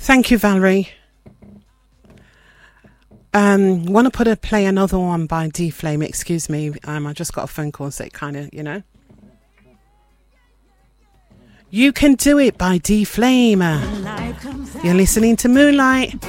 Thank you, Valerie. Want to play another one by D-Flame. Excuse me. I just got a phone call, so it kind of, You Can Do It by D-Flame. You're listening to Moonlight.